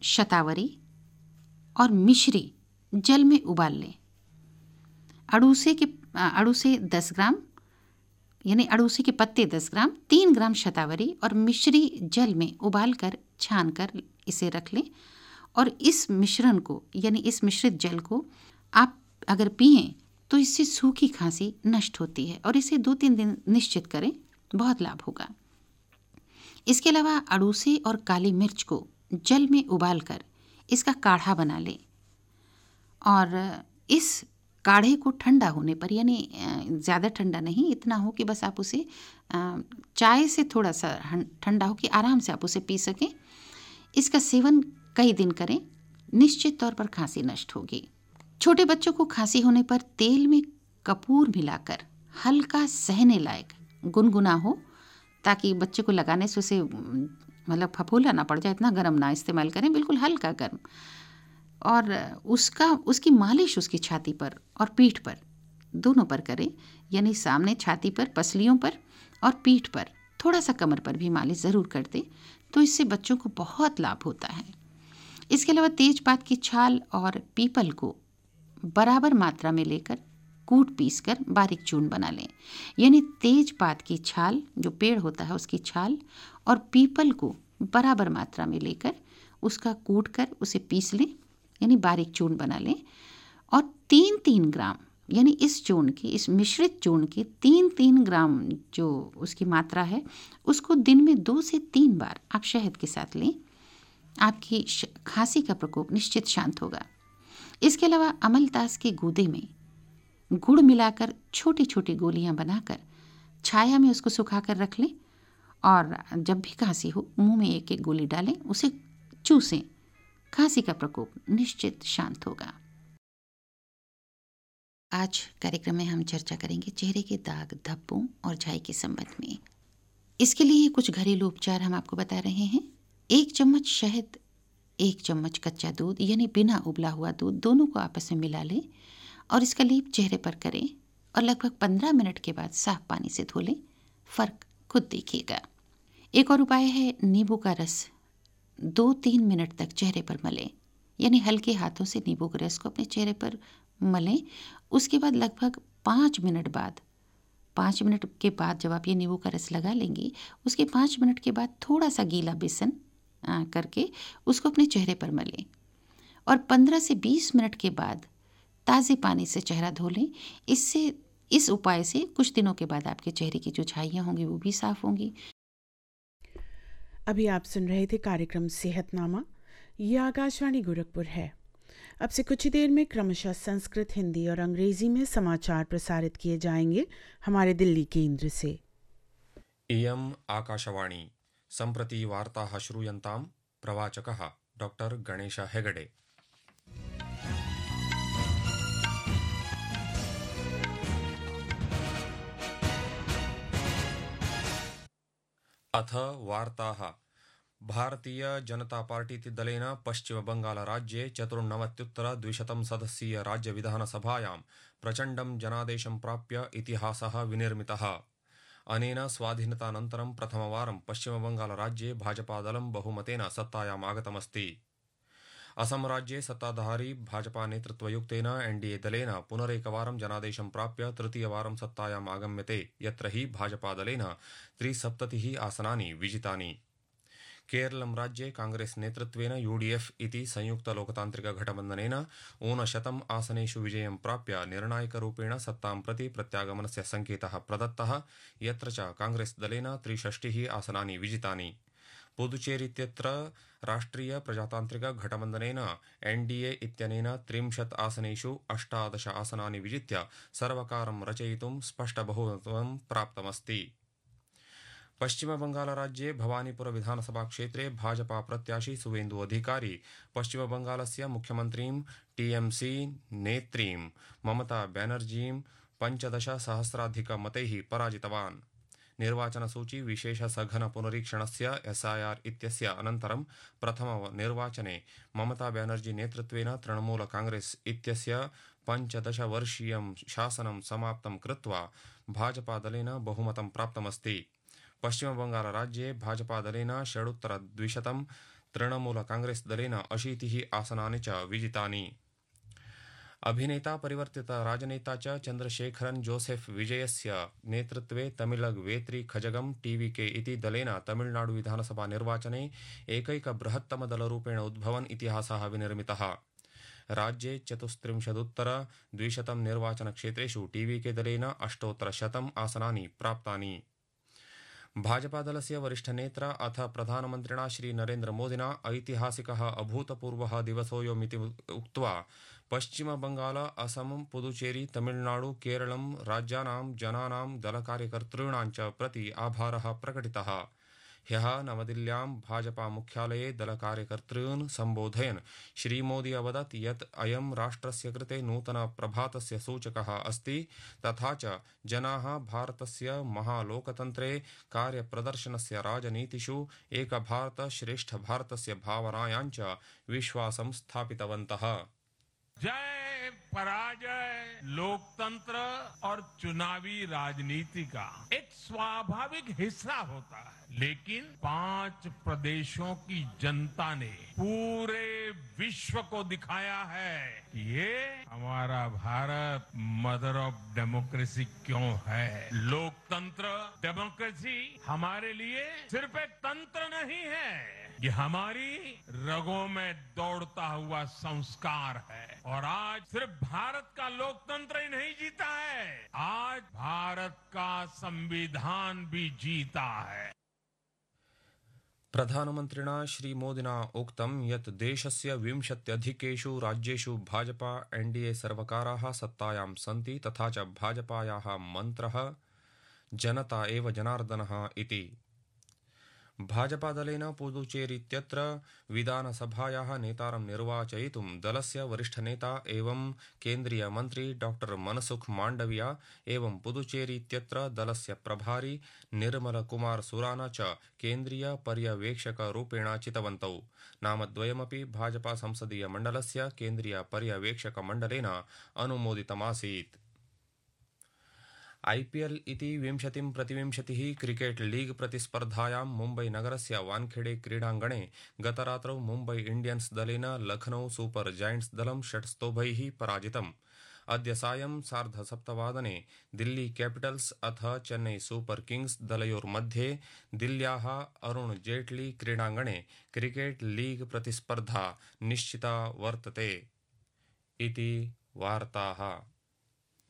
शतावरी और मिश्री जल में उबाल लें। अड़ूसे 10 ग्राम, यानी अड़ूसी के पत्ते 10 ग्राम, 3 ग्राम शतावरी और मिश्री जल में उबाल कर छान कर इसे रख लें। और इस मिश्रण को, यानी इस मिश्रित जल को आप अगर पिएं तो इससे सूखी खांसी नष्ट होती है। और इसे 2-3 दिन निश्चित करें, बहुत लाभ होगा। इसके अलावा अड़ूसे और काली मिर्च को जल में उबालकर इसका काढ़ा बना लें। और इस काढ़े को ठंडा होने पर, यानी ज़्यादा ठंडा नहीं, इतना हो कि बस आप उसे चाय से थोड़ा सा ठंडा हो कि आराम से आप उसे पी सकें, इसका सेवन कई दिन करें, निश्चित तौर पर खांसी नष्ट होगी। छोटे बच्चों को खांसी होने पर तेल में कपूर मिलाकर हल्का सहने लायक गुनगुना हो, ताकि बच्चे को लगाने से उसे मतलब फफूला ना पड़ जाए, इतना गर्म ना इस्तेमाल करें, बिल्कुल हल्का गर्म। और उसकी मालिश उसकी छाती पर और पीठ पर, दोनों पर करें, यानी सामने छाती पर, पसलियों पर और पीठ पर, थोड़ा सा कमर पर भी मालिश ज़रूर कर दें, तो इससे बच्चों को बहुत लाभ होता है। इसके अलावा तेजपात की छाल और पीपल को बराबर मात्रा में लेकर कूट पीसकर बारीक चूर्ण बना लें। यानी तेजपात की छाल, जो पेड़ होता है उसकी छाल, और पीपल को बराबर मात्रा में लेकर उसका कूट कर उसे पीस लें, यानी बारीक चूर्ण बना लें। और 3-3 ग्राम, यानी इस मिश्रित चूर्ण की 3-3 ग्राम जो उसकी मात्रा है, उसको दिन में 2 से 3 बार आप शहद के साथ लें। आपकी खांसी का प्रकोप निश्चित शांत होगा। इसके अलावा अमलतास के गूदे में गुड़ मिलाकर छोटी छोटी गोलियां बनाकर छाया में उसको सुखाकर रख लें। और जब भी खांसी हो, मुंह में एक एक गोली डालें, उसे चूसें, खांसी का प्रकोप निश्चित शांत होगा। आज कार्यक्रम में हम चर्चा करेंगे चेहरे के दाग, धब्बों और झाई के संबंध में। इसके लिए कुछ घरेलू उपचार हम आपको बता रहे हैं। 1 चम्मच शहद, 1 चम्मच कच्चा दूध, यानी बिना उबला हुआ दूध, दोनों को आपस में मिला लें और इसका लेप चेहरे पर करें और लगभग 15 मिनट के बाद साफ पानी से धो लें। फर्क खुद देखिएगा। एक और उपाय है नींबू का रस 2-3 मिनट तक चेहरे पर मलें, यानी हल्के हाथों से नींबू के रस को अपने चेहरे पर मलें। उसके बाद लगभग 5 मिनट के बाद जब आप ये नींबू का रस लगा लेंगी, उसके 5 मिनट के बाद थोड़ा सा गीला बेसन करके उसको अपने चेहरे पर मलें और 15 से 20 मिनट के बाद ताज़े पानी से चेहरा धो लें। इस उपाय से कुछ दिनों के बाद आपके चेहरे की जो झाइयाँ होंगी वो भी साफ होंगी। अभी आप सुन रहे थे कार्यक्रम सेहतनामा। ये आकाशवाणी गोरखपुर है। अब से कुछ ही देर में क्रमशः संस्कृत, हिंदी और अंग्रेजी में समाचार प्रसारित किए जाएंगे हमारे दिल्ली केंद्र से। इयम् आकाशवाणी। सम्प्रति वार्ताः श्रूयन्ताम्। प्रवाचकः डॉक्टर गणेश हेगडे। अथ वार्ताः। भारतीय जनता पार्टी दलेन पश्चिमबंगालराज्ये 94,200 सदस्यीय राज्यविधानसभायां प्रचण्डं जनादेशं प्राप्य इतिहासः विनिर्मितः। अनेन स्वाधीनतानन्तरं प्रथमवारं पश्चिमबंगालराज्ये भाजपादलं बहुमतेन सत्तायाम् आगतमस्ति। असम राज्ये सत्ताधारी भाजपा नेतृत्वयुक्तेन एनडीए दलेन पुनरेकवारं जनादेशं प्राप्य तृतीयवारं सत्तायाम् आगम्यते, यत्र हि भाजपादलेन 73 आसनानि विजितानि। केरलं राज्ये कांग्रेस नेतृत्वेन यूडीएफ इति संयुक्तलोकतान्त्रिकगठबन्धनेन 59 आसनेषु विजयं प्राप्य निर्णायकरूपेण सत्तां प्रति प्रत्यागमनस्य संकेतः प्रदत्तः, यत्र च कांग्रेस दलेन 63 आसनानि विजितानि। पुदुचेरी इत्यत्र राष्ट्रिय प्रजातान्त्रिक गठबन्धनेन एनडीए इत्यनेन 30 आसनेषु 18 आसनानि विजित्य सर्वकारं रचयितुं स्पष्टबहुमतं प्राप्तमस्ति। पश्चिमबंगालराज्ये भवानीपुर विधानसभा क्षेत्रे भाजपा प्रत्याशी सुवेन्दु अधिकारी पश्चिमबंगालस्य मुख्यमन्त्रीं टीएमसी नेत्रीं ममता बैनर्जीं 15,000 पराजितवान्। निर्वाचनसूची विशेष सघन पुनरीक्षणस्य एसआईआर इत्यस्य अनन्तरं प्रथमनिर्वाचने ममता बैनर्जी नेतृत्वेन तृणमूल कांग्रेस इत्यस्य 15-वर्षीयं शासनं समाप्तं कृत्वा भाजपादलेन बहुमतं प्राप्तमस्ति। पश्चिमबंगालराज्ये भाजपादलेन 6,200 तृणमूलकाङ्ग्रेस्दलेन 80 आसनानि च विजितानि। अभिनेता परिवर्तित राजनेता च चन्द्रशेखरन जोसेफ विजयस्य नेतृत्वे तमिळग वेत्री खजगम टीवीके इति दलेन तमिळनाडु विधानसभा निर्वाचने एकैकबृहत्तमदलरूपेण उद्भवन् इतिहासः विनिर्मितः। राज्ये 34,200 निर्वाचनक्षेत्रेषु टीवीके दलेन 8,100 आसनानि प्राप्तानि। भाजपादलस्य वरिष्ठनेत्रा अथ प्रधानमन्त्रिणा श्री नरेन्द्रमोदिना ऐतिहासिकः अभूतपूर्वः दिवसोऽयमिति उक्त्वा पश्चिमबंगाल, असम, पुदुचेरी, तमिळनाडु, केरलं राज्यानां जनानां दलकार्यकर्तॄणां च प्रति आभारः प्रकटितः। ह्यः नवदिल्ल्यां भाजपा मुख्यालये दलकार्यकर्तॄन् सम्बोधयन् श्रीमोदी अवदत् यत् अयं राष्ट्रस्य कृते नूतनप्रभातस्य सूचकः अस्ति तथा च जनाः भारतस्य महालोकतन्त्रे कार्यप्रदर्शनस्य राजनीतिषु एकभारत श्रेष्ठभारतस्य भावनायां च विश्वासं स्थापितवन्तः। जय पराजय लोकतंत्र और चुनावी राजनीति का एक स्वाभाविक हिस्सा होता है, लेकिन 5 प्रदेशों की जनता ने पूरे विश्व को दिखाया है कि ये हमारा भारत मदर ऑफ डेमोक्रेसी क्यों है। लोकतंत्र, डेमोक्रेसी हमारे लिए सिर्फ एक तंत्र नहीं है, ये हमारी रगों में दौड़ता हुआ संस्कार है। और आज सिर्फ भारत का लोकतंत्र ही नहीं जीता है, आज भारत का संविधान भी जीता है। प्रधानमन्त्रिणा श्रीमोदिना उक्तं यत् देशस्य 20 राज्येषु भाजपा एनडीए सर्वकाराः सत्तायां सन्ति तथा च भाजपायाः मन्त्रः जनता एव जनार्दनः इति। भाजपादलेन पुदुचेरीत्यत्र विधानसभायाः नेतारं निर्वाचयितुं दलस्य वरिष्ठनेता एवं केन्द्रीयमन्त्री डॉ मनसुख माण्डविया एवं पुदुचेरीत्यत्र दलस्य प्रभारी निर्मलकुमार सुराना च केन्द्रीय पर्यवेक्षकरूपेण चितवन्तौ। नामद्वयमपि भाजपा संसदीय मण्डलस्य केन्द्रीय पर्यवेक्षकमण्डलेन अनुमोदितमासीत्। आईपीएल इति 20-प्रतिविंशतिः क्रिकेट लीग प्रतिस्पर्धायां मुम्बई नगरस्य वानखेड़े क्रीडाङ्गणे गतरात्रौ मुम्बई इंडियन्स दलेन लखनऊ सुपर जायंट्स दलं 6 स्तोभैः पराजितम्। अद्य सायं 7:30 दिल्ली कैपिटल्स अथ चेन्नई सुपर किंग्स दलयोर्मध्ये दिल्ल्याः अरुण जेटली क्रीडाङ्गणे क्रिकेट लीग प्रतिस्पर्धा निश्चिता वर्तते इति वार्ताः।